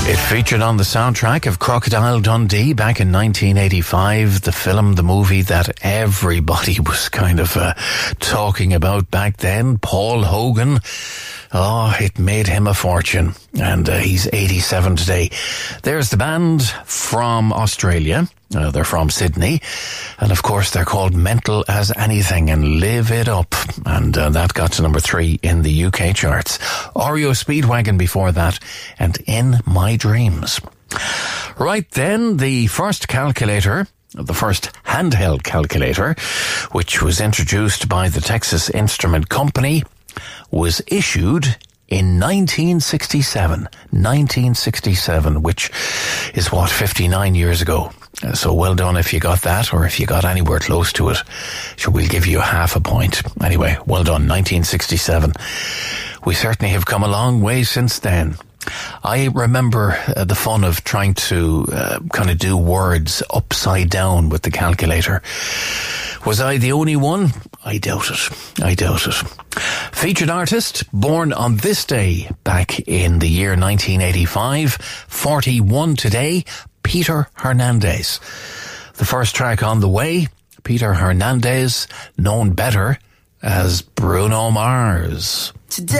It featured on the soundtrack of Crocodile Dundee back in 1985, the film, the movie that everybody was kind of talking about back then. Paul Hogan. Oh, it made him a fortune. And he's 87 today. There's the band from Australia. They're from Sydney. And of course, they're called Mental as Anything and Live It Up. And that got to number 3 in the UK charts. REO Speedwagon before that. And In My Dreams. Right then, the first calculator, the first handheld calculator, which was introduced by the Texas Instrument Company, was issued in 1967. 1967, which is 59 years ago. So well done if you got that, or if you got anywhere close to it. So we'll give you half a point. Anyway, well done, 1967. We certainly have come a long way since then. I remember the fun of trying to kind of do words upside down with the calculator. Was I the only one? I doubt it. I doubt it. Featured artist, born on this day back in the year 1985, 41 today, Peter Hernandez. The first track on the way, Peter Hernandez, known better as Bruno Mars. Today